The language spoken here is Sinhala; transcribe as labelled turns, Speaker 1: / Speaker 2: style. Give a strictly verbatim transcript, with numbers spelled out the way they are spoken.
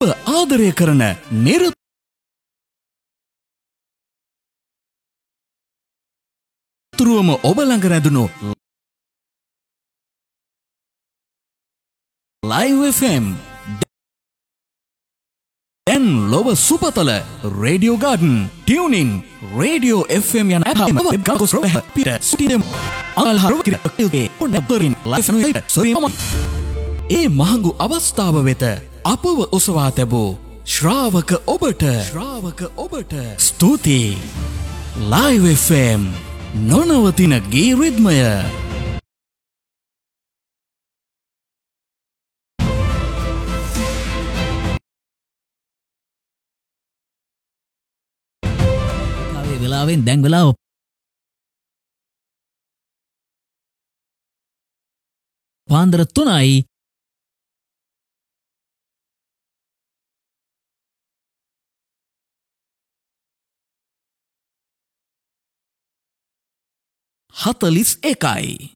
Speaker 1: ආදරය කරන නිරතුරුවම ඔබ ළඟ රැඳුණු ලයිව් එෆ් එම් දැන් ලොව සුපතල radio garden tuning radio F M යන ඇප් එක ගාගොස් රොහ පිට සිටිදෙම අල්හරු කිරකේ පොන්නතරින් ලයිව් නයිට් සොරියම ඒ මහඟු අවස්ථාව වෙත අපව ඔසවා තැබූ ශ්‍රාවක ඔබට ශ්‍රාවක ඔබට ස්තුතියි. ලයිව් එෆ් එම් නොනවතින ගී රිද්මය.
Speaker 2: වෙලාවෙන් දැන් වෙලාව පාන්දර තුනයි.
Speaker 1: හතලිස් එකයි.